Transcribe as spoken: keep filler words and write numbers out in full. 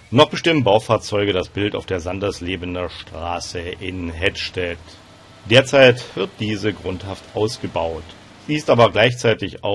Noch bestimmen Baufahrzeuge das Bild auf der Sanderslebener Straße in Hettstedt. Derzeit wird diese grundhaft ausgebaut. Sie ist aber gleichzeitig auch